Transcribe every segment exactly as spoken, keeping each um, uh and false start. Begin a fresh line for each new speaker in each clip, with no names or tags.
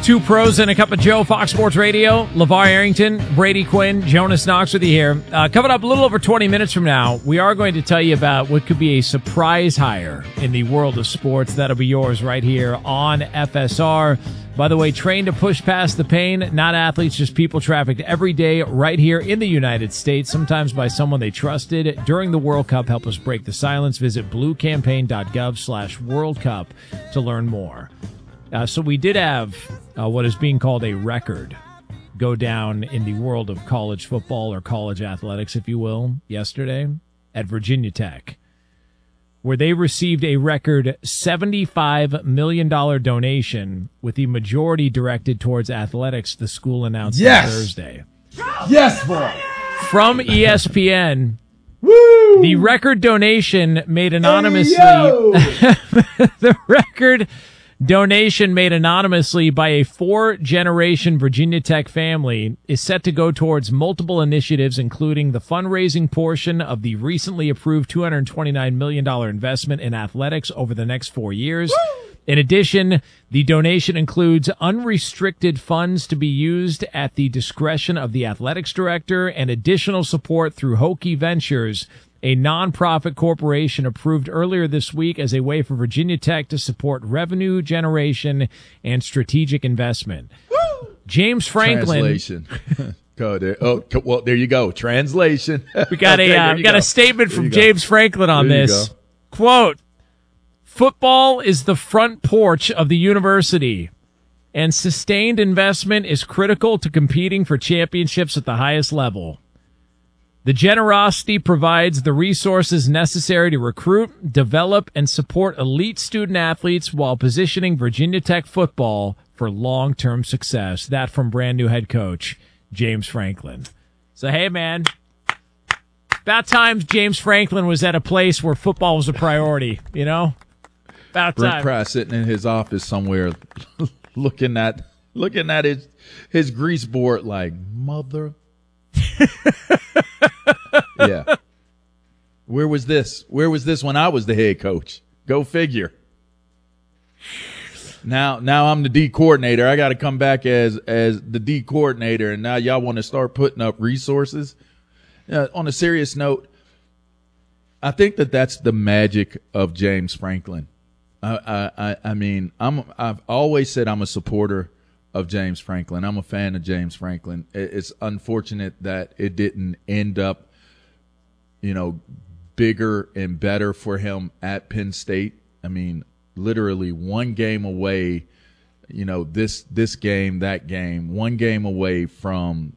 Two pros and a cup of Joe, Fox Sports Radio. LeVar Arrington, Brady Quinn, Jonas Knox with you here. Uh, coming up a little over twenty minutes from now, we are going to tell you about what could be a surprise hire in the world of sports. That'll be yours right here on F S R. By the way, trained to push past the pain, not athletes, just people trafficked every day right here in the United States, sometimes by someone they trusted during the World Cup. Help us break the silence. Visit bluecampaign.gov slash World Cup to learn more. Uh, so we did have uh, what is being called a record go down in the world of college football or college athletics, if you will, yesterday at Virginia Tech, where they received a record seventy-five million dollars donation, with the majority directed towards athletics, the school announced
yes.
on Thursday.
Yes, boy!
From E S P N,
Woo!
The record donation made anonymously...
Hey,
the record... donation made anonymously by a four-generation Virginia Tech family is set to go towards multiple initiatives, including the fundraising portion of the recently approved two hundred twenty-nine million dollars investment in athletics over the next four years. Woo! In addition, the donation includes unrestricted funds to be used at the discretion of the athletics director and additional support through Hokie Ventures, a nonprofit corporation approved earlier this week as a way for Virginia Tech to support revenue generation and strategic investment. Woo! James Franklin.
Translation. Go there. Oh, well, there you go. Translation.
We got
okay,
a uh, we got
go.
a statement
there
from James Franklin on
there
this. Quote, "Football is the front porch of the university, and sustained investment is critical to competing for championships at the highest level. The generosity provides the resources necessary to recruit, develop, and support elite student athletes while positioning Virginia Tech football for long-term success." That from brand new head coach James Franklin. So, hey, man, about time James Franklin was at a place where football was a priority, you know? About
Brent
time.
Pry sitting in his office somewhere looking at looking at his, his grease board like, mother... Yeah. Where was this? Where was this when I was the head coach? Go figure. Now, now I'm the D coordinator. I got to come back as as the D coordinator, and now y'all want to start putting up resources. Uh, on a serious note, I think that that's the magic of James Franklin. I, I, I mean, I'm I've always said I'm a supporter of James Franklin. I'm a fan of James Franklin. It's unfortunate that it didn't end up, you know, bigger and better for him at Penn State. I mean, literally one game away, you know, this this game, that game, one game away from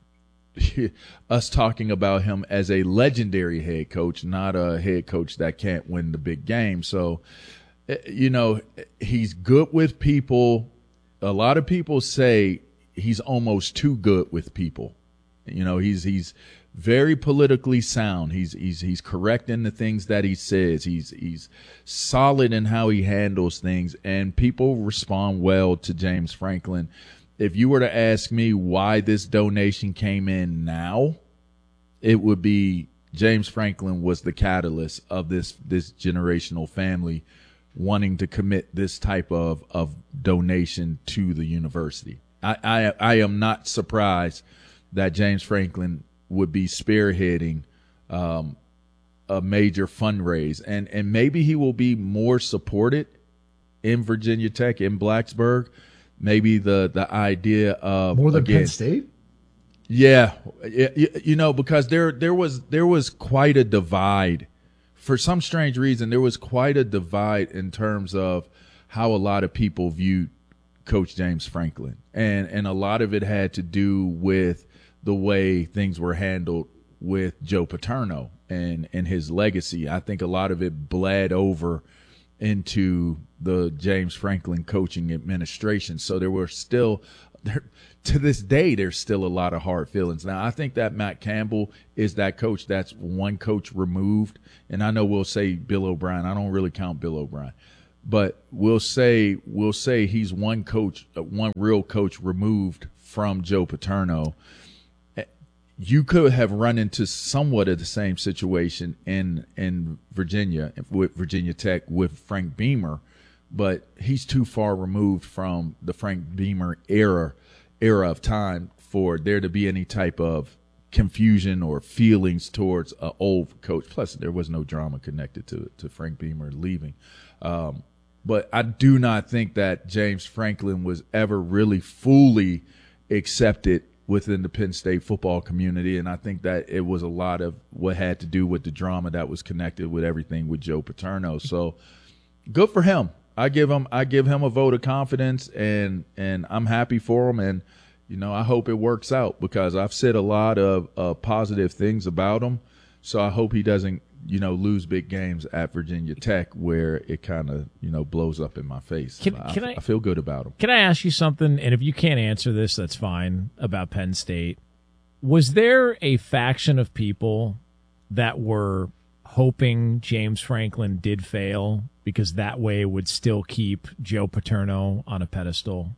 us talking about him as a legendary head coach, not a head coach that can't win the big game. So, you know, he's good with people. A lot of people say he's almost too good with people. You know, he's he's very politically sound. He's he's he's correct in the things that he says. He's he's solid in how he handles things, and people respond well to James Franklin. If you were to ask me why this donation came in now, it would be James Franklin was the catalyst of this this generational family wanting to commit this type of, of donation to the university. I, I I am not surprised that James Franklin would be spearheading um, a major fundraise, and and maybe he will be more supported in Virginia Tech, in Blacksburg. Maybe the the idea of
more than
again,
Penn State.
Yeah, you, you know, because there there was there was quite a divide. For some strange reason, there was quite a divide in terms of how a lot of people viewed Coach James Franklin, and and a lot of it had to do with the way things were handled with Joe Paterno and and his legacy. I think a lot of it bled over into the James Franklin coaching administration. So there were still there to this day, there's still a lot of hard feelings. Now, I think that Matt Campbell is that coach that's one coach removed. And I know we'll say Bill O'Brien. I don't really count Bill O'Brien. But we'll say we'll say he's one coach, one real coach removed from Joe Paterno. You could have run into somewhat of the same situation in in Virginia with Virginia Tech with Frank Beamer, but he's too far removed from the Frank Beamer era era of time for there to be any type of confusion or feelings towards an old coach. Plus, there was no drama connected to to Frank Beamer leaving. Um, but I do not think that James Franklin was ever really fully accepted within the Penn State football community, and I think that it was a lot of what had to do with the drama that was connected with everything with Joe Paterno. So good for him. I give him I give him a vote of confidence, and and I'm happy for him, and you know I hope it works out because I've said a lot of uh, positive things about him. So I hope he doesn't you know lose big games at Virginia Tech where it kind of you know blows up in my face.
Can,
I,
can I,
I feel good about him.
Can I ask you something? And if you can't answer this, that's fine. About Penn State, was there a faction of people that were hoping James Franklin did fail because that way it would still keep Joe Paterno on a pedestal?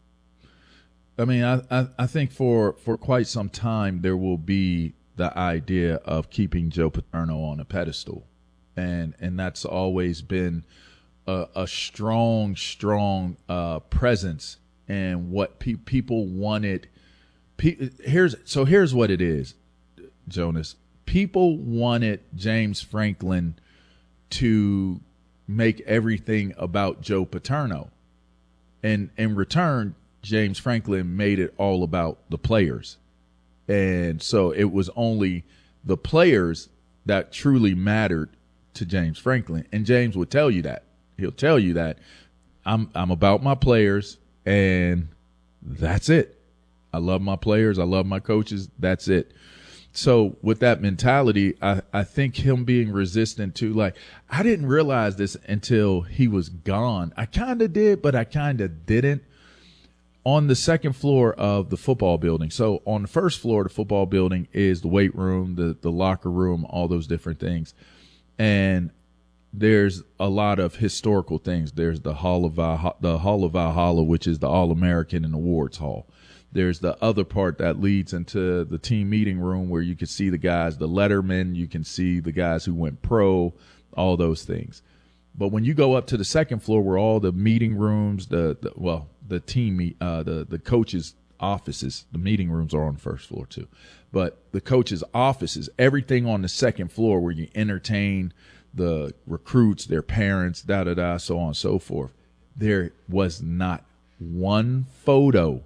I mean, I, I, I think for, for quite some time there will be the idea of keeping Joe Paterno on a pedestal. And and that's always been a, a strong, strong uh, presence in what pe- people wanted. Pe- here's So here's what it is, Jonas. People wanted James Franklin to make everything about Joe Paterno. And in return, James Franklin made it all about the players. And so it was only the players that truly mattered to James Franklin. And James would tell you that. He'll tell you that I'm I'm about my players, and that's it. I love my players. I love my coaches. That's it. So with that mentality, I, I think him being resistant to, like, I didn't realize this until he was gone. I kind of did, but I kind of didn't. On the second floor of the football building. So on the first floor of the football building is the weight room, the, the locker room, all those different things. And there's a lot of historical things. There's the Hall of Valhalla, the Hall of Valhalla, which is the All-American and Awards Hall. There's the other part that leads into the team meeting room where you can see the guys, the lettermen, you can see the guys who went pro, all those things. But when you go up to the second floor where all the meeting rooms, the, the well, the team, meet, uh, the, the coaches' offices, the meeting rooms are on the first floor too. But the coaches' offices, everything on the second floor where you entertain the recruits, their parents, da-da-da, so on and so forth. There was not one photo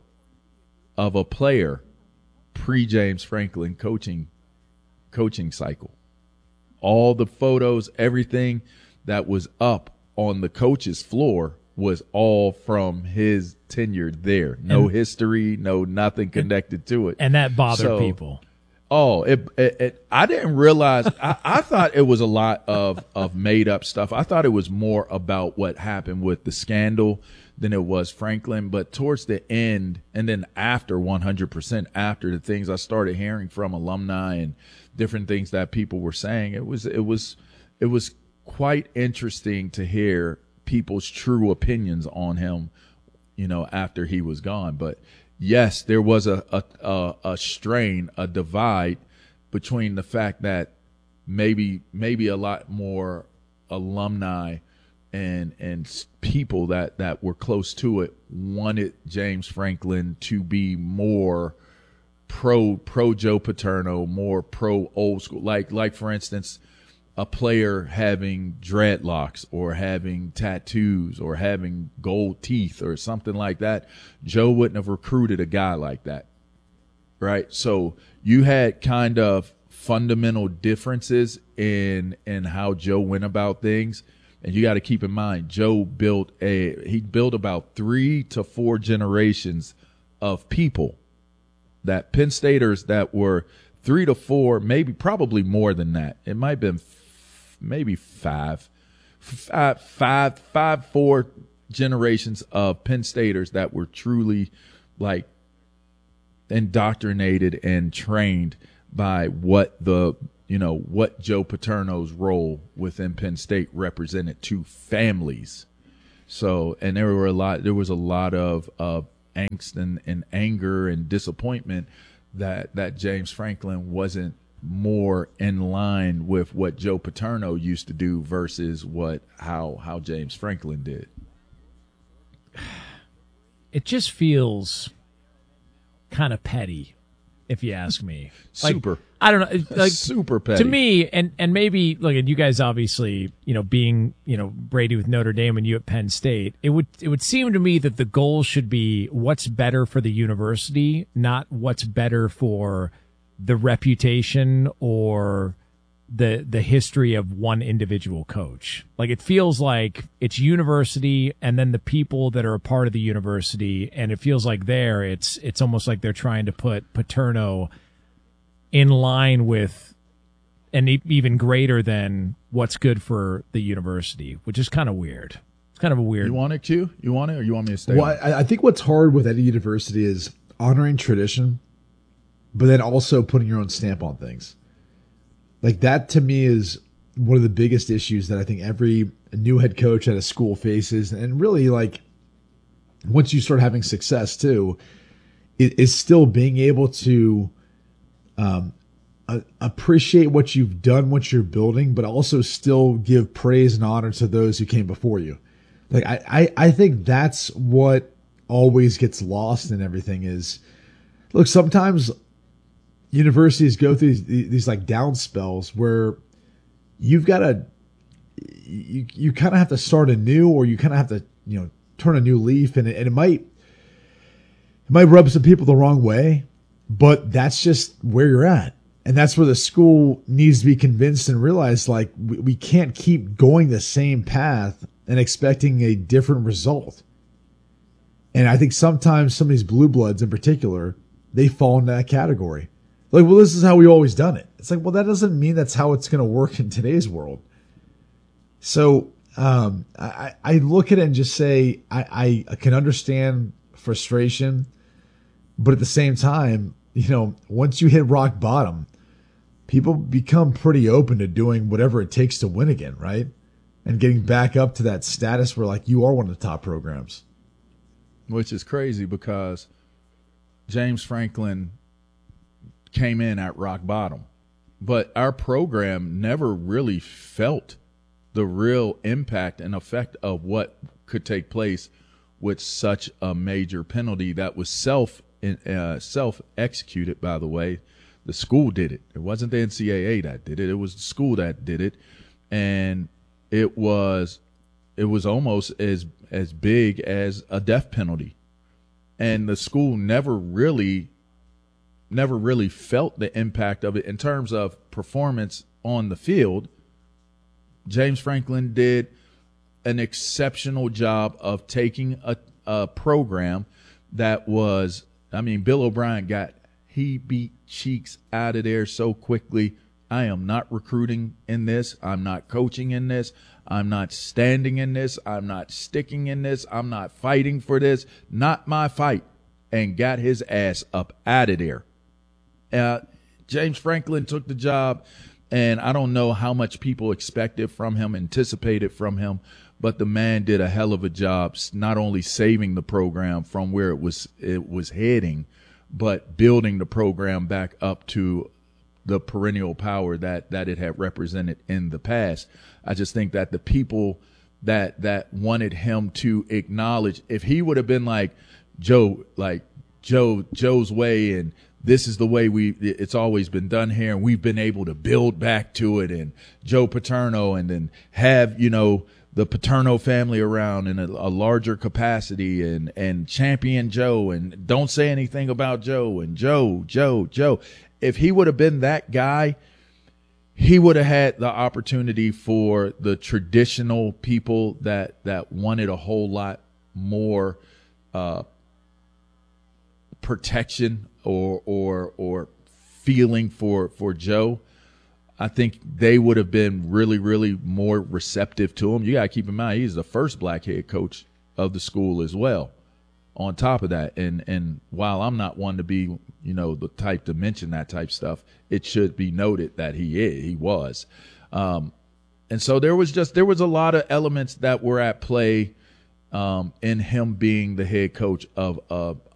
of a player pre-James Franklin coaching coaching cycle. All the photos, everything that was up on the coach's floor was all from his tenure there. No and, history, no nothing connected to it.
And that bothered
so,
people.
Oh, it, it, it, I didn't realize. I, I thought it was a lot of, of made up stuff. I thought it was more about what happened with the scandal than it was Franklin. But towards the end, and then after one hundred percent after the things I started hearing from alumni and different things that people were saying, it was it was it was quite interesting to hear people's true opinions on him, you know, after he was gone. But yes, there was a, a, a, a strain, a divide between the fact that maybe maybe a lot more alumni and and people that, that were close to it wanted James Franklin to be more pro pro Joe Paterno, more pro old school. Like like for instance, a player having dreadlocks or having tattoos or having gold teeth or something like that. Joe wouldn't have recruited a guy like that, right? So you had kind of fundamental differences in in how Joe went about things. And you got to keep in mind, Joe built a he built about three to four generations of people, that Penn Staters that were three to four, maybe probably more than that. It might have been f- maybe five, five, five, five, four generations of Penn Staters that were truly like indoctrinated and trained by what the you know, what Joe Paterno's role within Penn State represented to families. So, and there were a lot, there was a lot of, of angst and, and anger and disappointment that, that James Franklin wasn't more in line with what Joe Paterno used to do versus what, how, how James Franklin did.
it just feels kind of petty, if you ask me. Like,
Super.
I don't know. Like,
super petty.
To me, and, and maybe, look, and you guys obviously, you know, being, you know, Brady with Notre Dame and you at Penn State, it would, it would seem to me that the goal should be what's better for the university, not what's better for the reputation or the the history of one individual coach. Like, it feels like it's university and then the people that are a part of the university, and it feels like there it's it's almost like they're trying to put Paterno in line with and e- even greater than what's good for the university, which is kind of weird. It's kind of a weird.
You want it, Q? You want it, or you want me to stay?
Well, I, I think what's hard with any university is honoring tradition, but then also putting your own stamp on things. Like, that to me is one of the biggest issues that I think every new head coach at a school faces. And really, like, once you start having success too, it is still being able to um, uh, appreciate what you've done, what you're building, but also still give praise and honor to those who came before you. Like, I, I, I think that's what always gets lost in everything is, look, sometimes universities go through these, these like down spells where you've got to, you, you kind of have to start anew, or you kind of have to, you know, turn a new leaf, and it, and it might, it might rub some people the wrong way, but that's just where you're at. And that's where the school needs to be convinced and realize, like, we, we can't keep going the same path and expecting a different result. And I think sometimes some of these blue bloods in particular, they fall into that category. Like, well, this is how we always done it. It's like, well, that doesn't mean that's how it's going to work in today's world. So um, I, I look at it and just say, I, I can understand frustration, but at the same time, you know, once you hit rock bottom, people become pretty open to doing whatever it takes to win again, right? And getting back up to that status where, like, you are one of the top programs.
Which is crazy because James Franklin came in at rock bottom, but our program never really felt the real impact and effect of what could take place with such a major penalty that was self uh, self executed. By the way, the school did it. It wasn't the N C double A that did it. It was the school that did it, and it was it was almost as as big as a death penalty, and the school never really. never really felt the impact of it in terms of performance on the field. James Franklin did an exceptional job of taking a, a program that was, I mean, Bill O'Brien got, he beat cheeks out of there so quickly. I am not recruiting in this. I'm not coaching in this. I'm not standing in this. I'm not sticking in this. I'm not fighting for this. Not my fight. And got his ass up out of there. Uh, James Franklin took the job, and I don't know how much people expected from him, anticipated from him, but the man did a hell of a job, not only saving the program from where it was it was heading, but building the program back up to the perennial power that that it had represented in the past. I just think that the people that that wanted him to acknowledge, if he would have been like Joe, like Joe Joe's way, and this is the way we it's always been done here, and we've been able to build back to it, and Joe Paterno, and then have, you know, the Paterno family around in a, a larger capacity, and and champion Joe, and don't say anything about Joe, and Joe, Joe, Joe. If he would have been that guy, he would have had the opportunity for the traditional people that that wanted a whole lot more uh, protection or or or feeling for for Joe. I think they would have been really, really more receptive to him. You got to keep in mind, he's the first black head coach of the school as well. On top of that, and and while I'm not one to be, you know, the type to mention that type stuff, it should be noted that he is, he was. Um, and so there was just, there was a lot of elements that were at play um, in him being the head coach of, of